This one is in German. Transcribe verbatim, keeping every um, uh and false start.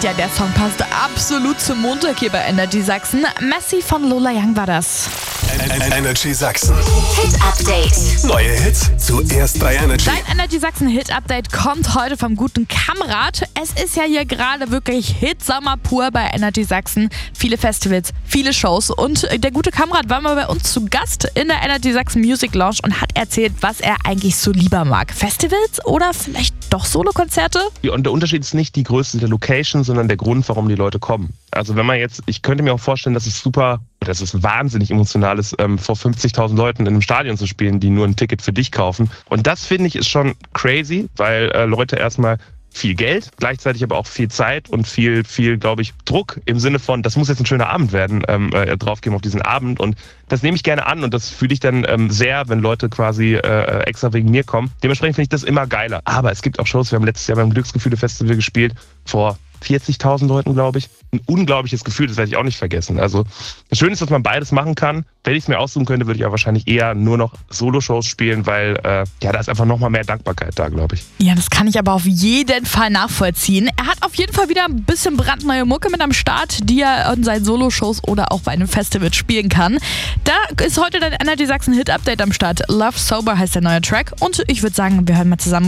Ja, der Song passt absolut zum Montag hier bei Energy Sachsen. Messi von Lola Young war das. Energy Sachsen. Hit Update. Neue Hits zuerst bei Energy. Dein Energy Sachsen Hit Update kommt heute vom guten Kamrat. Es ist ja hier gerade wirklich Hitsommer pur bei Energy Sachsen. Viele Festivals, viele Shows und der gute Kamrat war mal bei uns zu Gast in der Energy Sachsen Music Lounge und hat erzählt, was er eigentlich so lieber mag. Festivals oder vielleicht doch Solokonzerte? Und der Unterschied ist nicht die Größe der Location, sondern der Grund, warum die Leute kommen. Also wenn man jetzt, ich könnte mir auch vorstellen, dass es super, dass es wahnsinnig emotional ist, ähm, vor fünfzigtausend Leuten in einem Stadion zu spielen, die nur ein Ticket für dich kaufen. Und das finde ich ist schon crazy, weil äh, Leute erstmal viel Geld, gleichzeitig aber auch viel Zeit und viel, viel, glaube ich, Druck im Sinne von, das muss jetzt ein schöner Abend werden, ähm, äh, draufgeben auf diesen Abend. Und das nehme ich gerne an und das fühle ich dann ähm, sehr, wenn Leute quasi äh, extra wegen mir kommen. Dementsprechend finde ich das immer geiler. Aber es gibt auch Shows, wir haben letztes Jahr beim Glücksgefühle-Festival gespielt, vor vierzigtausend Leuten, glaube ich. Ein unglaubliches Gefühl, das werde ich auch nicht vergessen. Also das Schöne ist, dass man beides machen kann. Wenn ich es mir aussuchen könnte, würde ich aber wahrscheinlich eher nur noch Solo-Shows spielen, weil äh, ja, da ist einfach nochmal mehr Dankbarkeit da, glaube ich. Ja, das kann ich aber auf jeden Fall nachvollziehen. Er hat auf jeden Fall wieder ein bisschen brandneue Mucke mit am Start, die er in seinen Solo-Shows oder auch bei einem Festival spielen kann. Da ist heute dein Energy Sachsen Hit Update am Start. Love Sober heißt der neue Track und ich würde sagen, wir hören mal zusammen